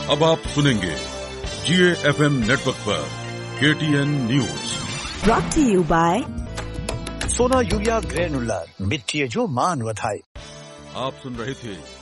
अब आप सुनेंगे GAFM नेटवर्क पर KTN news. Brought to you by सोना यूरिया ग्रेनुलर मिट्टी जो मान वधाई। आप सुन रहे थे